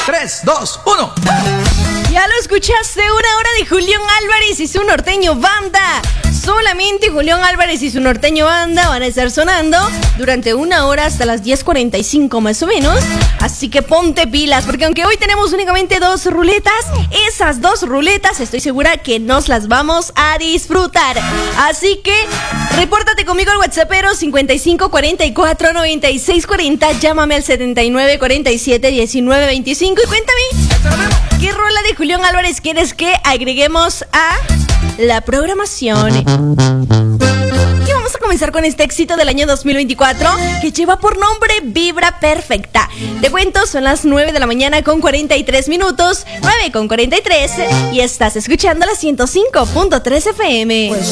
3, 2, 1. Ya lo escuchaste, una hora de Julián Álvarez y su norteño banda. Solamente Julián Álvarez y su norteño banda van a estar sonando durante una hora hasta las 10:45 más o menos. Así que ponte pilas, porque aunque hoy tenemos únicamente 2 ruletas, esas 2 ruletas estoy segura que nos las vamos a disfrutar. Así que repórtate conmigo al WhatsAppero 55449640. Llámame al 79471925 y cuéntame ¿qué rola de Julián Álvarez quieres que agreguemos a la programación? Y vamos a comenzar con este éxito del año 2024 que lleva por nombre Vibra Perfecta. Te cuento, son las 9 de la mañana con 43 minutos, 9 con 43, y estás escuchando la 105.3 FM.